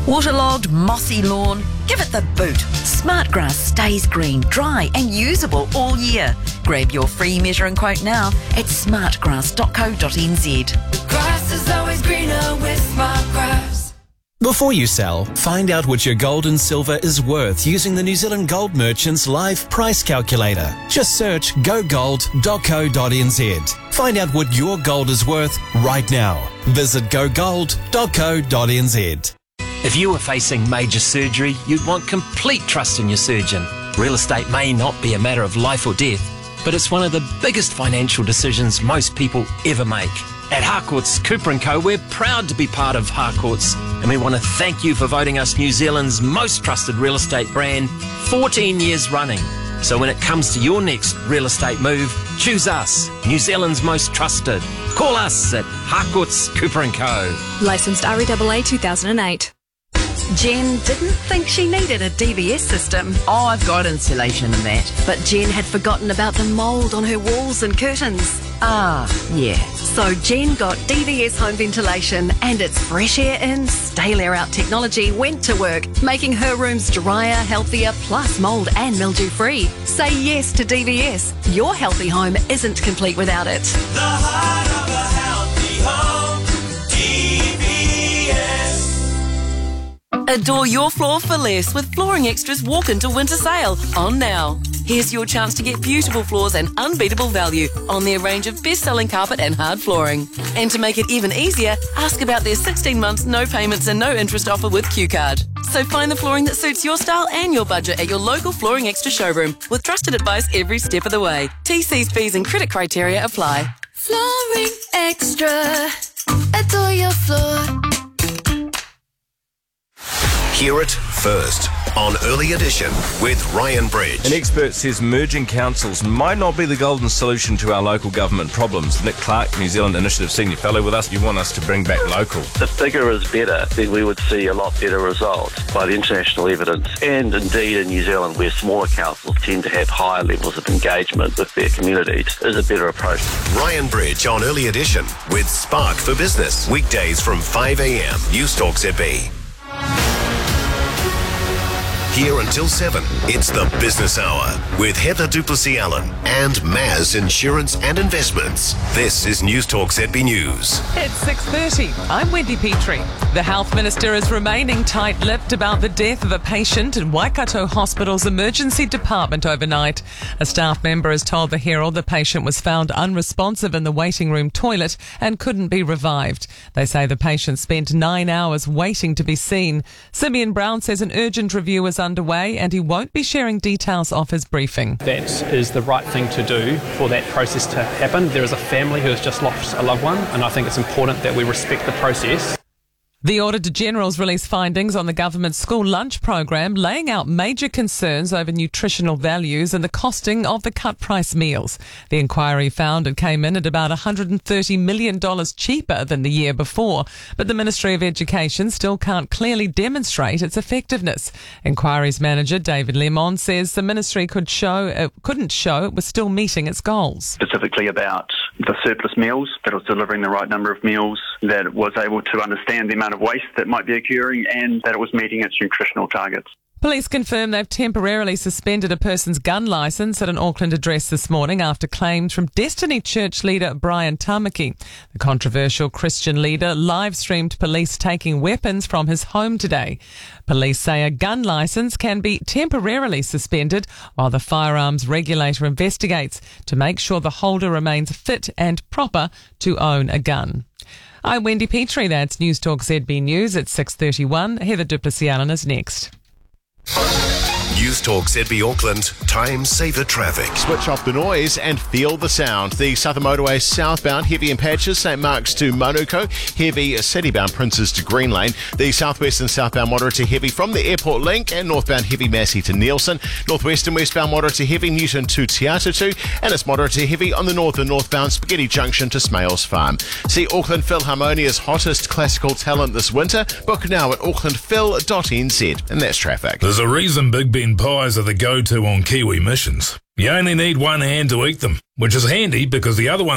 Waterlogged, mossy lawn? Give it the boot. Smartgrass stays green, dry and usable all year. Grab your free measuring quote now at smartgrass.co.nz. Grass is always greener with Smartgrass. Before you sell, find out what your gold and silver is worth using the New Zealand Gold Merchants Live Price Calculator. Just search gogold.co.nz. Find out what your gold is worth right now. Visit gogold.co.nz. If you were facing major surgery, you'd want complete trust in your surgeon. Real estate may not be a matter of life or death, but it's one of the biggest financial decisions most people ever make. At Harcourts Cooper & Co, we're proud to be part of Harcourts, and we want to thank you for voting us New Zealand's most trusted real estate brand 14 years running. So when it comes to your next real estate move, choose us, New Zealand's most trusted. Call us at Harcourts Cooper & Co. Licensed REAA 2008. Jen didn't think she needed a DVS system. Oh, I've got insulation and that. But Jen had forgotten about the mould on her walls and curtains. Ah, yeah. So Jen got DVS home ventilation, and its fresh air in, stale air out technology went to work, making her rooms drier, healthier, plus mould and mildew free. Say yes to DVS. Your healthy home isn't complete without it. The heart of a healthy home, DVS. Adore your floor for less with Flooring Extra's Walk Into Winter Sale on now. Here's your chance to get beautiful floors and unbeatable value on their range of best-selling carpet and hard flooring. And to make it even easier, ask about their 16 months no payments and no interest offer with QCard. So find the flooring that suits your style and your budget at your local Flooring Extra showroom with trusted advice every step of the way. TC's fees and credit criteria apply. Flooring Extra. Adore your floor. Hear it first on Early Edition with Ryan Bridge. An expert says merging councils might not be the golden solution to our local government problems. Nick Clark, New Zealand Initiative Senior Fellow with us. You want us to bring back local. If bigger is better, then we would see a lot better results by the international evidence. And indeed in New Zealand, where smaller councils tend to have higher levels of engagement with their communities, is a better approach. Ryan Bridge on Early Edition with Spark for Business. Weekdays from 5 a.m. News Talk ZB. Here until 7, it's the Business Hour with Heather Duplessis-Allen and Maz Insurance and Investments. This is News Talk ZB News. It's 6:30. I'm Wendy Petrie. The Health Minister is remaining tight-lipped about the death of a patient in Waikato Hospital's emergency department overnight. A staff member has told the Herald the patient was found unresponsive in the waiting room toilet and couldn't be revived. They say the patient spent 9 hours waiting to be seen. Simeon Brown says an urgent review is underway and he won't be sharing details of his briefing. That is the right thing to do for that process to happen. There is a family who has just lost a loved one, and I think it's important that we respect the process. The Auditor-General's released findings on the government's school lunch program, laying out major concerns over nutritional values and the costing of the cut-price meals. The inquiry found it came in at about $130 million cheaper than the year before, but the Ministry of Education still can't clearly demonstrate its effectiveness. Inquiries manager David Lemon says the ministry couldn't show it was still meeting its goals. Specifically about the surplus meals, that it was delivering the right number of meals, that it was able to understand the amount of waste that might be occurring, and that it was meeting its nutritional targets. Police confirm they've temporarily suspended a person's gun licence at an Auckland address this morning after claims from Destiny Church leader Brian Tamaki. The controversial Christian leader live-streamed police taking weapons from his home today. Police say a gun licence can be temporarily suspended while the firearms regulator investigates to make sure the holder remains fit and proper to own a gun. I'm Wendy Petrie. That's News Talk ZB News at 6:31. Heather Duplessis-Allen is next. News Talk ZB Auckland, time saver traffic. Switch off the noise and feel the sound. The Southern Motorway southbound, heavy in patches, St Mark's to Manuko, heavy city-bound Princes to Green Lane. The southwest and southbound moderate to heavy from the Airport Link, and northbound heavy Massey to Nielsen. Northwest and westbound moderate to heavy Newton to Te Atatu, and it's moderate to heavy on the north and northbound Spaghetti Junction to Smales Farm. See Auckland Philharmonia's hottest classical talent this winter. Book now at aucklandphil.nz, and that's traffic. There's a reason Big Ben pies are the go-to on Kiwi missions. You only need one hand to eat them, which is handy because the other one